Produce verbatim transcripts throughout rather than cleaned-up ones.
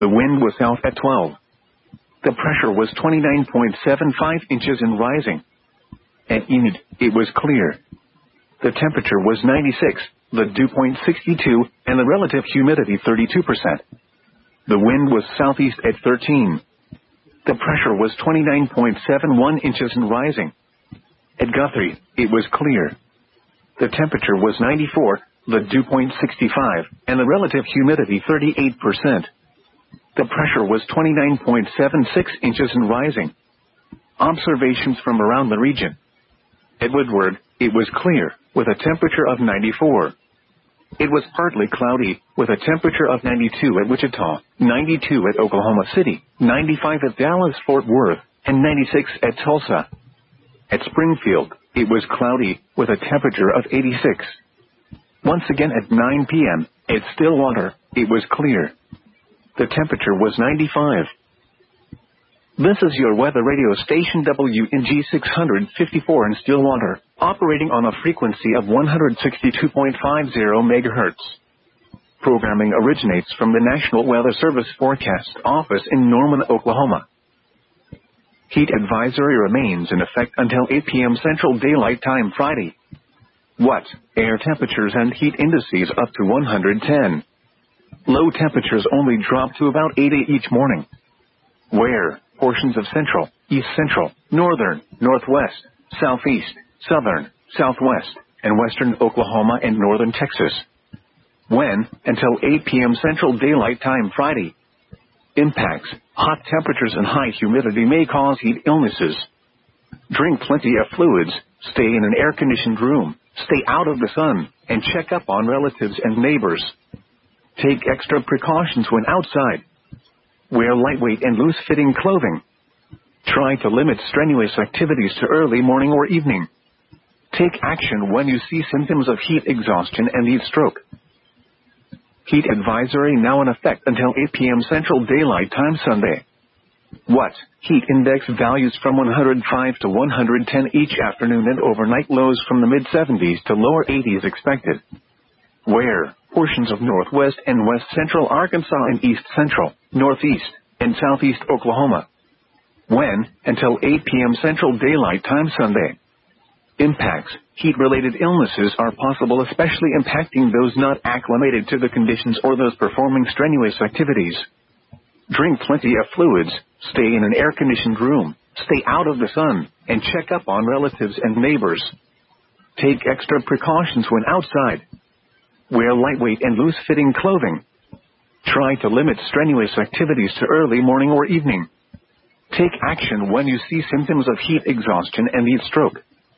The wind was south at twelve. The pressure was twenty-nine point seven five inches and rising. At Enid, it was clear. The temperature was ninety-six, the dew point sixty-two, and the relative humidity thirty-two percent. The wind was southeast at thirteen. The pressure was twenty-nine point seven one inches and rising. At Guthrie, it was clear. The temperature was ninety-four, the dew point sixty-five, and the relative humidity thirty-eight percent. The pressure was twenty-nine point seven six inches and rising. Observations from around the region. At Woodward, it was clear, with a temperature of ninety-four. It was partly cloudy, with a temperature of ninety-two at Wichita, ninety-two at Oklahoma City, ninety-five at Dallas-Fort Worth, and ninety-six at Tulsa. At Springfield, it was cloudy, with a temperature of eighty-six. Once again at nine p m, at Stillwater, it was clear. The temperature was ninety-five. This is your weather radio station W N G six fifty-four in Stillwater, operating on a frequency of one hundred sixty-two point five zero megahertz. Programming originates from the National Weather Service Forecast Office in Norman, Oklahoma. Heat advisory remains in effect until eight p m Central Daylight Time Friday. What? Air temperatures and heat indices up to one hundred ten. Low temperatures only drop to about eighty each morning. Where? Portions of central, east central, northern, northwest, southeast, southern, southwest, and western Oklahoma and northern Texas. When? Until eight p m Central Daylight Time Friday. Impacts. Hot temperatures and high humidity may cause heat illnesses. Drink plenty of fluids, stay in an air-conditioned room, stay out of the sun, and check up on relatives and neighbors. Take extra precautions when outside. Wear lightweight and loose-fitting clothing. Try to limit strenuous activities to early morning or evening. Take action when you see symptoms of heat exhaustion and heat stroke. Heat advisory now in effect until eight p m Central Daylight Time Sunday. What? Heat index values from one hundred five to one hundred ten each afternoon and overnight lows from the mid seventies to lower eighties expected. Where? Portions of northwest and west central Arkansas and east central, northeast, and southeast Oklahoma. When? Until eight p m Central Daylight Time Sunday. Impacts. Heat-related illnesses are possible, especially impacting those not acclimated to the conditions or those performing strenuous activities. Drink plenty of fluids, stay in an air-conditioned room, stay out of the sun, and check up on relatives and neighbors. Take extra precautions when outside. Wear lightweight and loose-fitting clothing. Try to limit strenuous activities to early morning or evening. Take action when you see symptoms of heat exhaustion and heat stroke.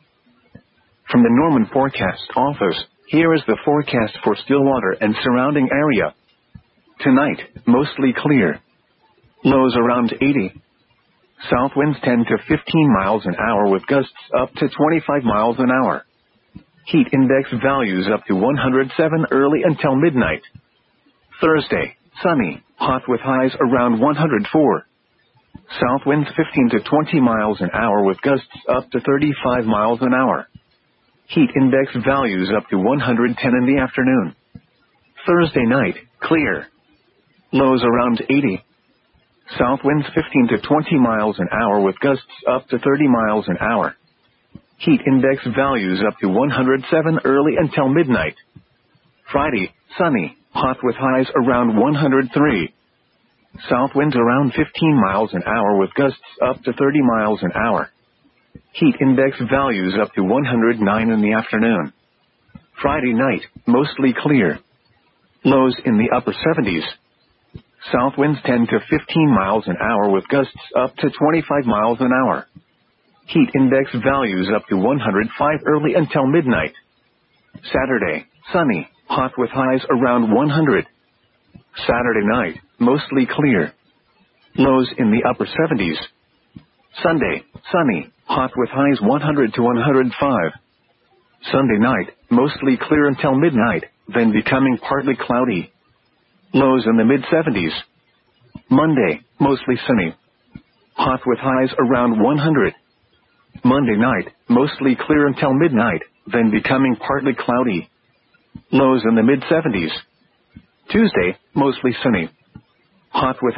From the Norman Forecast Office, here is the forecast for Stillwater and surrounding area. Tonight, mostly clear. Lows around eighty. South winds ten to fifteen miles an hour with gusts up to twenty-five miles an hour. Heat index values up to one hundred seven early until midnight. Thursday, sunny, hot with highs around one hundred four. South winds fifteen to twenty miles an hour with gusts up to thirty-five miles an hour. Heat index values up to one hundred ten in the afternoon. Thursday night, clear. Lows around eighty. South winds fifteen to twenty miles an hour with gusts up to thirty miles an hour. Heat index values up to one hundred seven early until midnight. Friday, sunny, hot with highs around one hundred three. South winds around fifteen miles an hour with gusts up to thirty miles an hour. Heat index values up to one hundred nine in the afternoon. Friday night, mostly clear. Lows in the upper seventies. South winds ten to fifteen miles an hour with gusts up to twenty-five miles an hour. Heat index values up to one hundred five early until midnight. Saturday, sunny, hot with highs around one hundred. Saturday night, mostly clear. Lows in the upper seventies. Sunday, sunny, hot with highs one hundred to one hundred five. Sunday night, mostly clear until midnight, then becoming partly cloudy. Lows in the mid seventies. Monday, mostly sunny. Hot with highs around one hundred. Monday night, mostly clear until midnight, then becoming partly cloudy. Lows in the mid seventies. Tuesday, mostly sunny. Hot with